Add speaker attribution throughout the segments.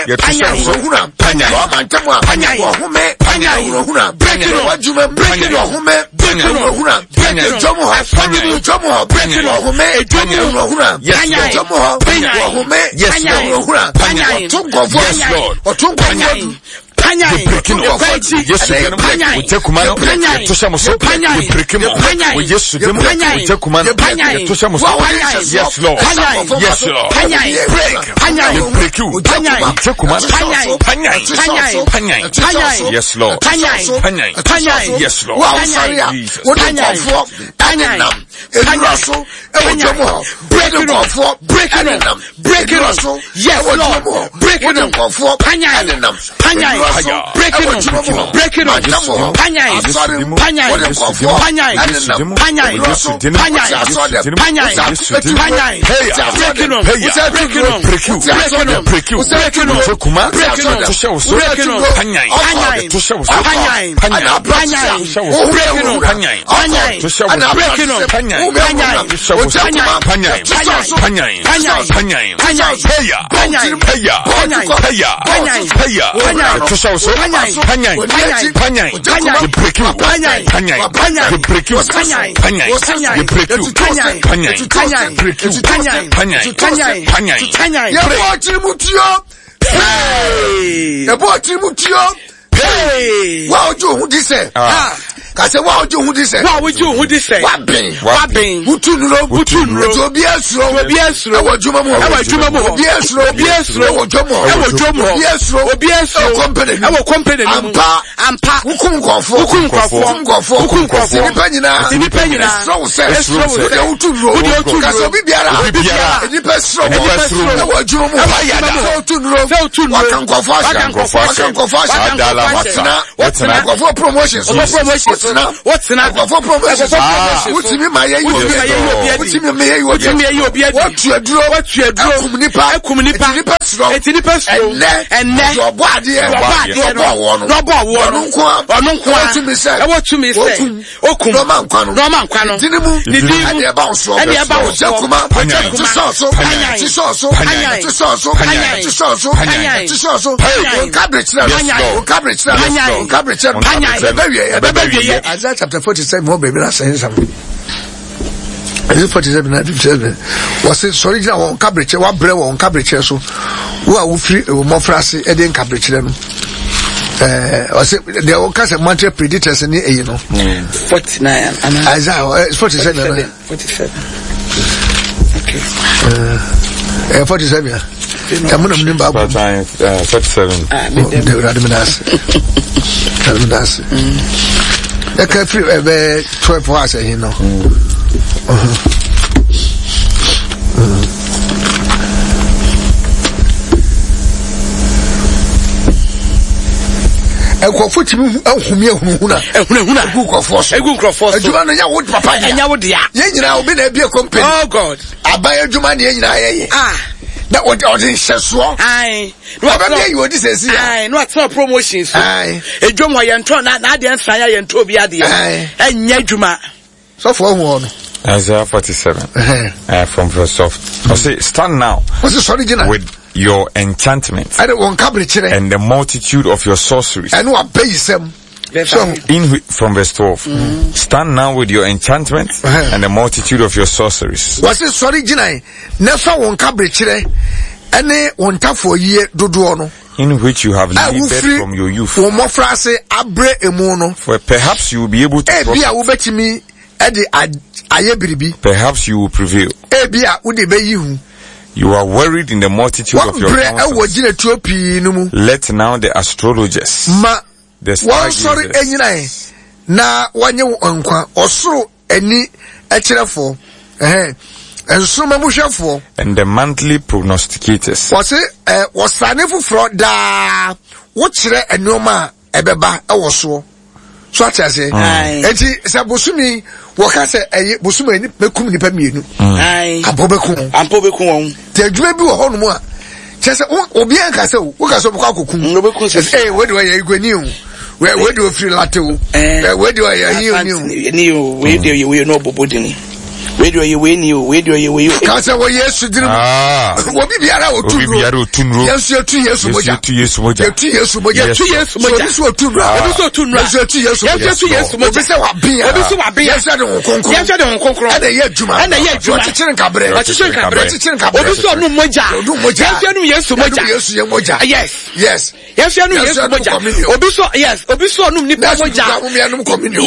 Speaker 1: Hey, wow, who this say? I said, wow, who this say? Wow, who this say? Wapping, who to know, to be a slow, our Jumamo, company, Ampa, who couldn't go for, independent, so says, promotions. What's enough for promotions? What's in my what's in me? What you draw, communicate, and your body, what to me say, Roman, Isaiah chapter 47, more baby, that's saying something. Isaiah 47, was it sorry, on cabbage, one bread on cabbage, so who are free, more frasy, Eden cabbage. Was it the old cast of Montreal predators in the 49, Isaiah 47. Okay. 47. I'm going to 47. I can feel 12 hours, you know. I go for you, oh God, I buy a Jumani. That what I didn't say. Aye, what this is. Aye, not no promotions. Aye, a drum why and turn that the answer and Tobia. And Yajuma. So for one.
Speaker 2: Isaiah 47. From verse of. Say, stand now.
Speaker 1: What's the original?
Speaker 2: With your enchantments.
Speaker 1: I don't want cabbage
Speaker 2: and the multitude of your sorceries.
Speaker 1: I know I pay some.
Speaker 2: From verse 12. Stand now with your enchantments and the multitude of your sorceries.
Speaker 1: What's the original? Never one cabbage and they want for ye do
Speaker 2: in which you have labored from your youth.
Speaker 1: For more frase abre emono.
Speaker 2: For perhaps you will be able to perhaps you will prevail. You are worried in the multitude of your counsels. Let now the astrologers, the stargazers,
Speaker 1: na wanye nkwa osoro ani ekyerefo ensoma muhwefo
Speaker 2: and the monthly prognosticators
Speaker 1: wasane foforo da wo kyere enoma ebeba ewoso so atase enti se bosumi wo ka se bosumi ni mekum ni pa mienu ampobekum won te adwuma bi wo ho no mu a kyese obi an ka se wo ka so bokwa akokum we do ya igwani o where do you feel like to? Where do I hear you? We do you no bobodini.
Speaker 3: radio ye we ni o radio ye we
Speaker 1: ka se wo Yesu dinu obi biara o tunro Yesu tu Yesu moja tu Yesu moja tu Yesu moja tu Yesu moja so tunro so tunro Yesu tu Yesu moja obi se wa bia Yesu de nkonkron Yesu de nkonkron ana ye adwuma chichirin kabre obi so nu moja Yesu moja Yesu ye moja yes Yesu nu Yesu moja obi so nu nipa moja Yesu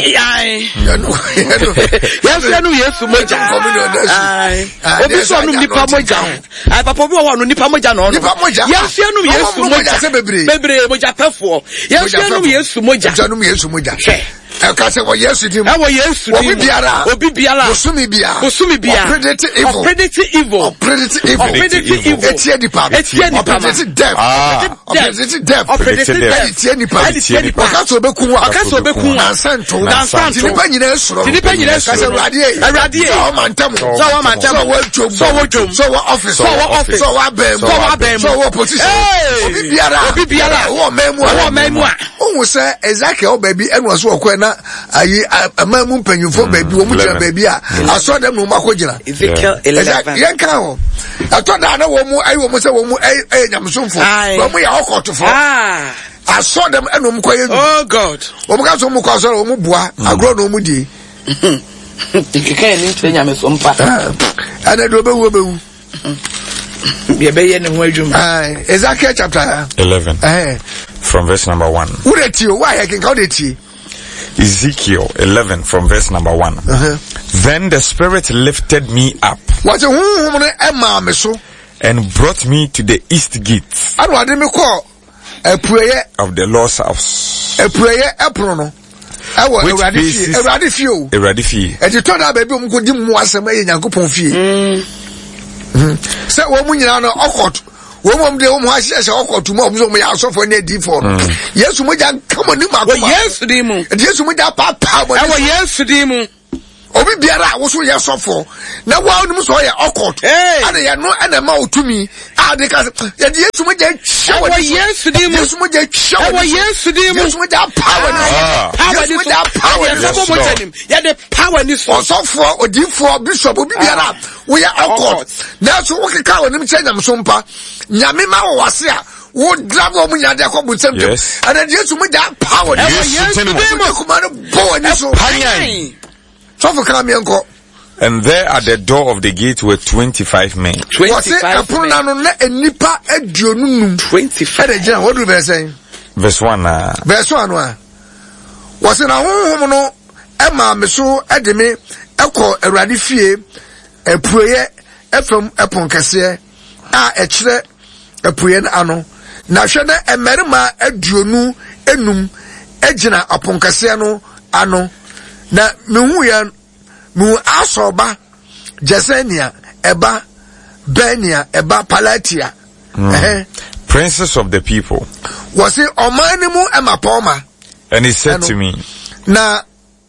Speaker 1: nu Yesu moja obi so nu nipa moja papa bi wa nu nipa moja no Yesu nu Yesu moja bebre moja pefo Yesu nu Yesu moja Eka se wo Yesu dim obi biara bosumi bia predict evil etie dipa predict death etie nipa aka so beku ansanto nipa nyina esoro ka se radie so mantam so office so abem so position obi biara wo memu a ohun se Ezekiel obabi enu so okwe na ayi amamu mpanyufo baabi wo mu tira baabi a aso dem no makogina Ezekiel 11 yanka ho atoda na wo mu ayi wo mu se wo mu nyamsomfo wo mu ya okotofo aso dem enu mu koye oh god wo mu ka so mu ko so wo mu bua agro no mu di keke ni twe nyamsompa ana do bewu ye be ye ne ho adwuma Ezekiel chapter
Speaker 2: 11 from verse number 1
Speaker 1: ureti o why can count it
Speaker 2: Ezekiel 11 from verse number 1. Then the Spirit lifted me up and brought me to the east gate of the Lord's house, which faces Womom de omo ahye okotuma omo mo ya asofo na D4 Yesu moja kama ni makoma
Speaker 3: Yesu di mu
Speaker 1: Yesu moja papa
Speaker 3: mo Yesu di mu
Speaker 1: obi biara wo so ye sofo na wa onum so ye okot ana ye no ana ma otumi a de ka ye de Yesu moja chawo
Speaker 3: Yesu di mu
Speaker 1: Yesu moja chawo
Speaker 3: Yesu di mu
Speaker 1: Yesu moja power
Speaker 3: ye the power ni so
Speaker 1: sofo odifo bishop obi biara wo ye okot na so wo keka onum chenyam so mpa nyame ma wo wase a wo dravo mu nyade akobu nsem and Yesu moja power
Speaker 2: Yesu and there at the door of the gate were 25 men.
Speaker 3: 25
Speaker 1: What do you say?
Speaker 2: Verse 1.
Speaker 1: Verse 1. Was in a home no Emma Meso Edeme Eko Eradifie a prayer from Epon Cassia a chere a prayer ano. Nashana a merima eduonu enum ejina Apon Cassiano ano. Na mehuya mu asoba Jasenia eba Benia eba Palatia
Speaker 2: princes of the people
Speaker 1: was it omanimu emapoma
Speaker 2: and he said to me
Speaker 1: na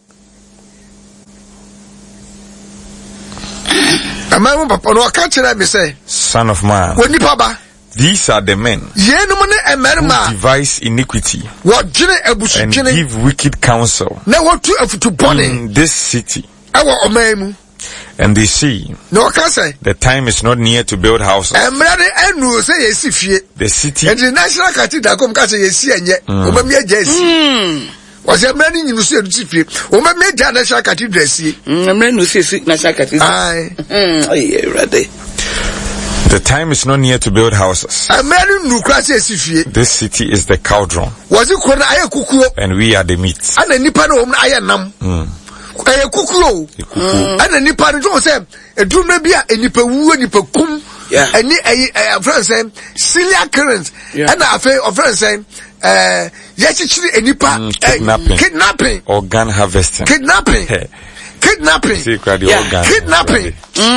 Speaker 1: amamu papa no ka kire me say
Speaker 2: son of man
Speaker 1: woni papa
Speaker 2: these are the men who devise iniquity and give wicked counsel in this city. And they see the time is not near to build houses. The city
Speaker 1: was a man in the
Speaker 2: The time is not near to build houses. This city is the cauldron. And we are the meat. Kidnapping. Organ harvesting.
Speaker 1: Kidnapping. Kidnapping.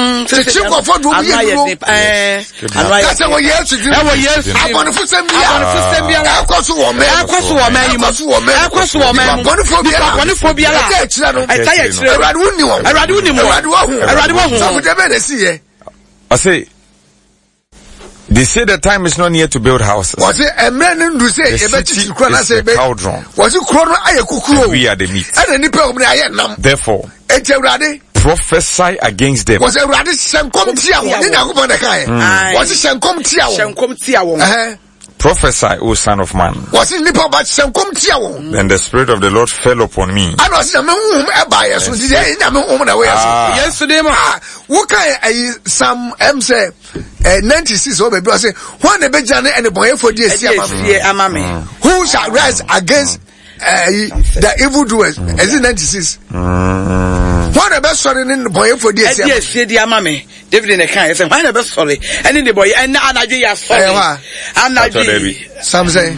Speaker 2: I say, they say the time is not near to build houses. The city is the cauldron. And we are the meat. Therefore, prophesy against them.
Speaker 1: Was a radish and come tia one.
Speaker 2: Prophesy, O son of man.
Speaker 1: Then
Speaker 2: the Spirit of the Lord fell upon me.
Speaker 1: Some say 96 over baby say when the bejane and the boy for this who shall rise against the evildoers? Is it 96? What the best sorry in the boy for this
Speaker 3: David in the car say why the best sorry and in the boy and anaji ya sorry anaji
Speaker 1: some say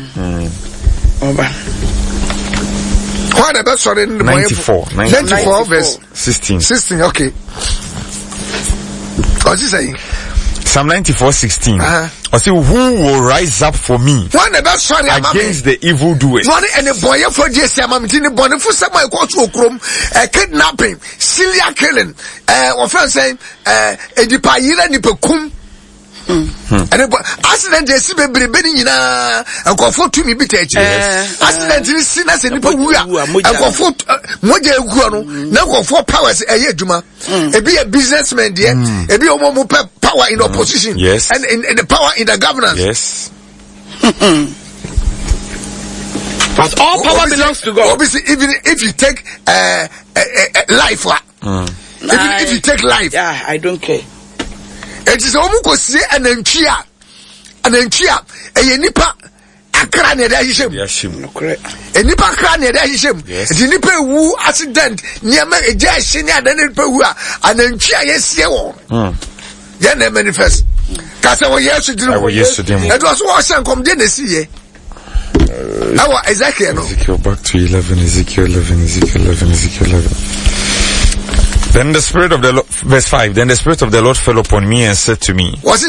Speaker 1: what the best sorry in the boy 94 verse 16 okay. What's he saying?
Speaker 2: Psalm 94:16. I say, who will rise up for me against the evildoers?
Speaker 1: Kidnapping, serial killing, saying, accident is and go for to me be accident is sinners and people and go for now go for powers a juma be a businessman there a be power in opposition
Speaker 2: yes
Speaker 1: and in the power in the governance
Speaker 2: yes.
Speaker 3: But all power belongs to God.
Speaker 1: Obviously, even if you take life even if you take life,
Speaker 3: yeah, I don't care.
Speaker 1: It is almost an enchia, a nipa, a crane at Ashim. A nipa crane at Ashim. The nipa woo accident near me, a jazz, and then it were an enchia, yes, then they manifest. Cassa yesterday, it was awesome. Come didn't see ye.
Speaker 2: Ezekiel back to 11, Ezekiel 11. Then the Spirit of the Lord, verse 5, then the Spirit of the Lord fell upon me and said to me,
Speaker 1: speak.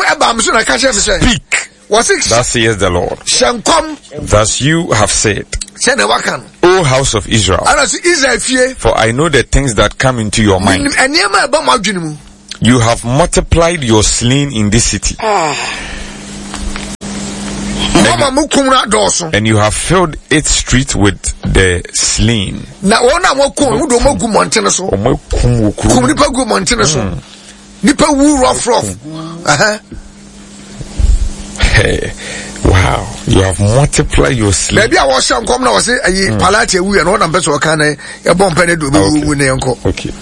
Speaker 2: Thus saith the Lord, thus you have said, O house of Israel, for I know the things that come into your mind. You have multiplied your slain in this city. And you have filled its street with the slain. Hey, wow, you have multiplied your slain.
Speaker 1: Maybe I was some come now say palate we and one person can a bomb penny do
Speaker 2: okay.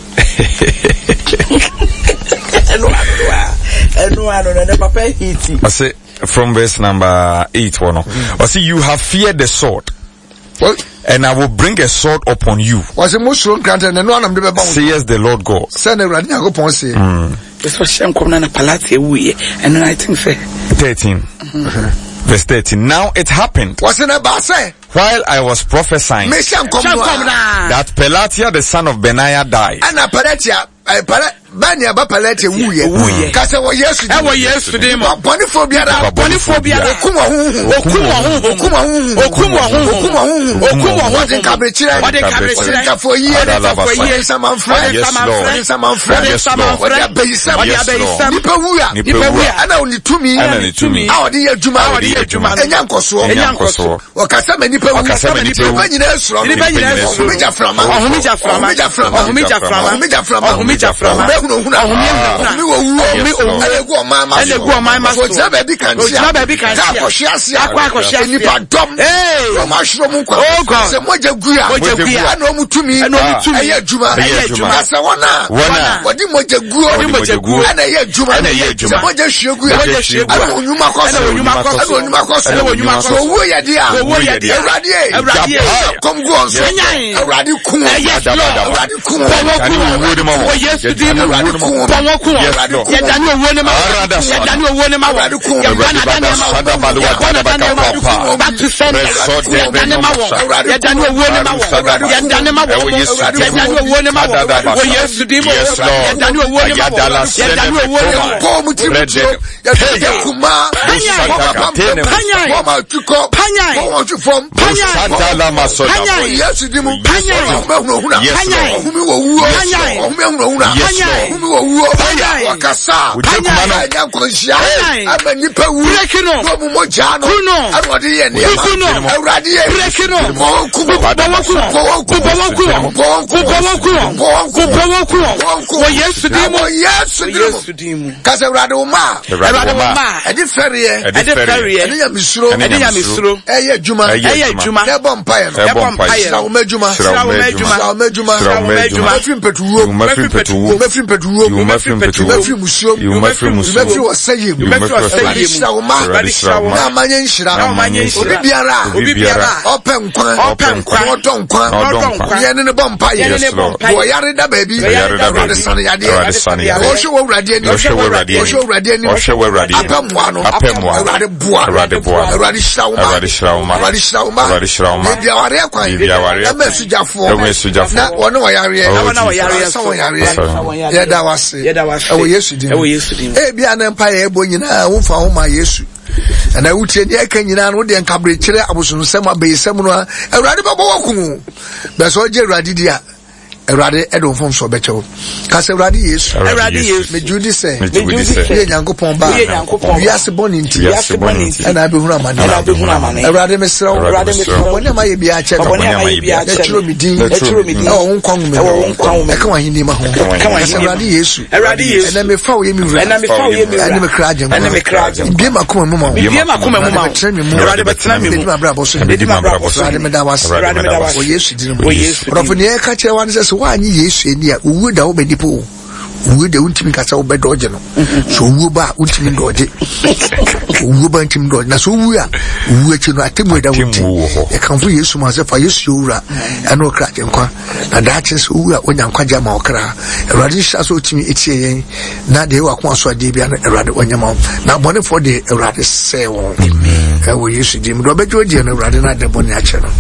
Speaker 2: I say from verse number 8 I say you have feared the sword. And I will bring a sword upon you. Says the Lord God. And I think 13. Verse 13. Now it happened while I was prophesying that Pelatia the son of Benaiah died. Banya ba palete wuye kase wo yesu
Speaker 3: today mo
Speaker 1: boniphobia okuma what kabrechira for years some friends ana oni tumi awodi adwuma enyankoso wakasa manipa nyina esuro meja frama wakasa konsia ama nipa wu no moja no ado de ye ne awurade ye yesu dimu kasa awurade wo ma edi feriye edi nyamisuro eye adwuma ne bompaye bia na mpa ye bo nyina wo fa wo ma Yesu na wutie ne aka nyina no de nkabre kire abosonsem abayisem no awurade babo wakumu be so je awurade dia awurade edon fom so bechewo kase awurade Yesu me judi se ye nyankopon ba wiase boninti na abehunu amane awurade mesra wona ma ye bia che chiro midin o nkwan me e kan wahini ma ho kase awurade Yesu na me fa wo ye mi wura na me kra agem bi makoma mu ma awurade betena me mu brabo so awurade me da was o Yesu dinu rofo ne ka che wan se wanyi Yesu eni a uwu da wo bedipo uwu da untimi kasa wo bedoje no so uwu ba untimi doje uwu ba untimi doje na so uwu a uwu echi no atemu da wuti e kan fu Yesu ma se fa Yesu owura ana okra kenkwa na da che so uwu a onyankwa jama okra Ewurade sha so otimi etie yen na de wa kwa so ade bia na Ewurade onyama na bone for de Ewurade se won amen e wo Yesu di do bejo je na Ewurade na de bone a che no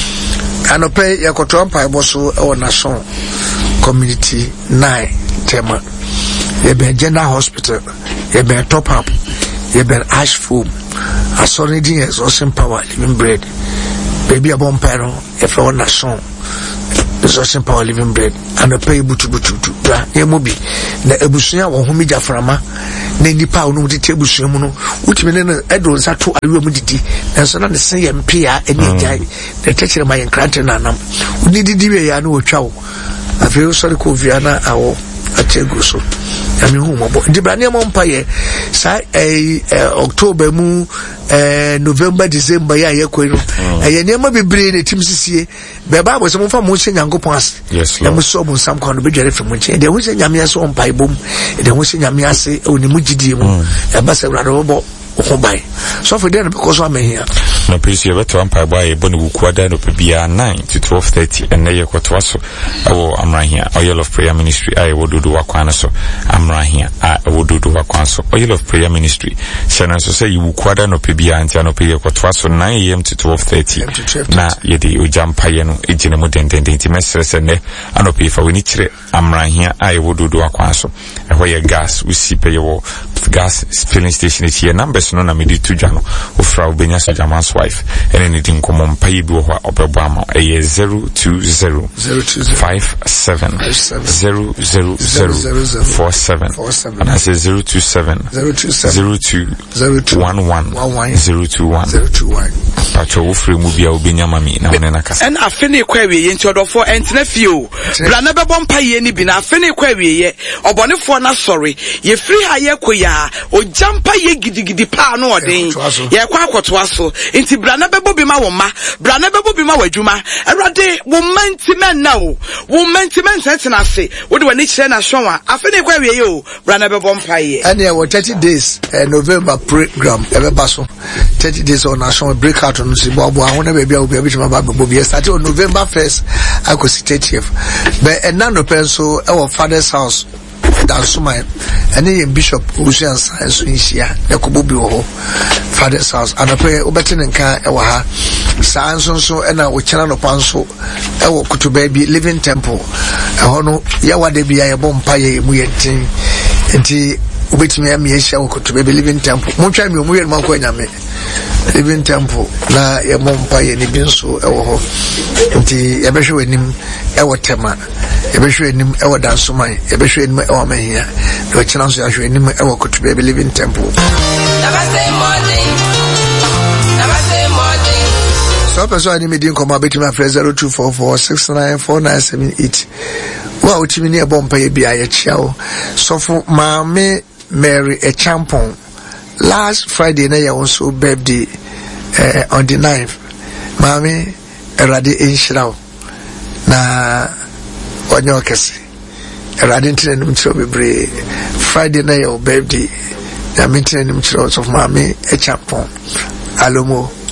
Speaker 1: anope yakoto mpaibo so e Nation Community 9 tema yebe General Hospital yebe Top Up yebe Ash Foam asori din exhaustion power living bread baby abon pero if e Nation exhaustion power living bread anope butu bra yemobi na ebusuya wo homi jaframa na nipa onu tete ebusuya mu no utimi ne edro nsato awe mu didi enso na ne se ye mpia eni jai na techere ma ye krante na nam uni didi we ya na otwa wo afei sori ko viana awo achegu so ami hu mo bo dibrane mo mpaye sa October mu November December ya ye koino eye nema bebre na tim sisie be ba bo se mo fa mo hye nyankopon ase ya mo so mo sam kwano be dware fe mo hye de ho hye nyame ase on pai bom de ho hye nyame ase oni mu gidie mu e ba se wrado bo okobai so for there because I'm here
Speaker 2: no please you better empire boy boni wukwada no pebia 9 to 12:30 and na kwatwa so awo amra here Oil of Prayer Ministry I wodudu wakwana so amra here wodudu wakwana so Oil of Prayer Ministry shana so say wukwada no pebia antia no pebia kwatwa so 9 am to 12:30 na yedi ojampa ye no ejine mu dendendenti mesrese ne anope fa woni kire amra here I wodudu wakwana so ehwe gas usipe ye wo gas filling station here numbers no na medi tujano ofra obenya so jaman's wife and anything common pay bi ho obebo ama 020 57 00047 and I say 027 02 11 021 pacho ofre mu bia obenya mami na wona kasa
Speaker 3: and afene kwa wiye nti odofo entena fio bra na bebo mpa ye ni bi na afene kwa wiye obonefo na sorry ye free ha ye koya o jampa ye gidigidi pa no odin ye kwa akoto aso nti bra na bebo bi ma wo ma bra na bebo bi ma wadwuma awrade wo mantiment na wo mantiment sense ase wo de wani kire na hwon afene kwa wiye o bra na bebo mpa ye
Speaker 1: and ye 30 days November program ebe so 30 days on national breakout on Zimbabwe ahona be bia obi abituma ba bebo bi start on November 1st akosi 30th but enano penso our father's house that's my any bishop Usian science in Shia Yakobi ho father's house and I pray obetin nka e wa ha science so e na wo chana no panso e wo kutubabi living temple e ho no ya wade bia ye bompa ye mu yentin enti ubetimi am yesha wokoto be living temple mo twa me omu yer man ko nyame living temple na ye mompa ye ni binso ewo ho nti ye behwe anim ewo tema ye behwe anim ewo dansoman ye behwe anim ewo mahia do china so ahwe anim ewo koto be living temple so person ani me din koma betimi afre 0244694978 wa utimi ne bompa ye bia ye chiao sofo maame Mary Echampong last Friday na your also birthday on the 9th mami erade enshiraw na onyo kese erade ntinenim chiro bebre Friday na your birthday na mintinenim chiro of mami Echampong alomo